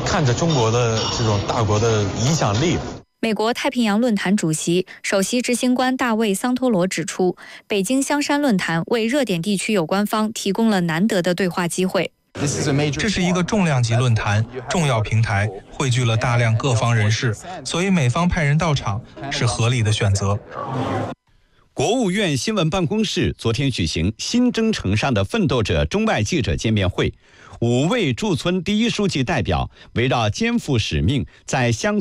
看着中国的这种大国的影响力。 美国太平洋论坛主席、首席执行官大卫·桑托罗指出，北京香山论坛为热点地区有关方提供了难得的对话机会。 这是一个重量级论坛，重要平台，汇聚了大量各方人士，所以美方派人到场是合理的选择。 国务院新闻办公室昨天举行新征程上的奋斗者中外记者见面会，5位驻村第一书记代表围绕肩负使命，在乡